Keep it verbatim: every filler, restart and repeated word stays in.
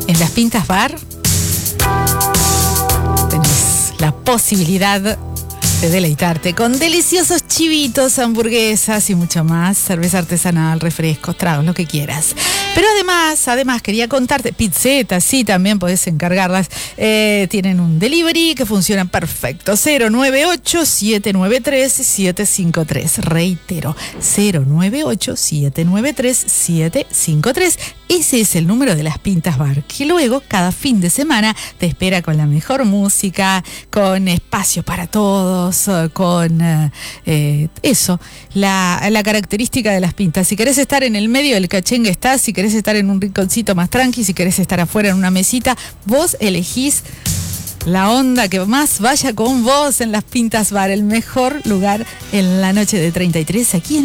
En las Pintas Bar tenés la posibilidad de deleitarte con deliciosos chivitos, hamburguesas y mucho más, cerveza artesanal, refrescos, tragos, lo que quieras. Pero además, además quería contarte, pizzetas, sí, también podés encargarlas. Eh, tienen un delivery que funciona perfecto. cero nueve ocho, siete nueve tres, siete cinco tres. Reitero, cero nueve ocho, siete nueve tres, siete cinco tres. Ese es el número de las Pintas Bar, que luego cada fin de semana te espera con la mejor música, con espacio para todos, con eh, eh, eso, la, la característica de las pintas. Si querés estar en el medio del cachengue estás, si querés estar en un rinconcito más tranqui, si querés estar afuera en una mesita, vos elegís la onda que más vaya con vos en las Pintas Bar, el mejor lugar en la noche de treinta y tres aquí en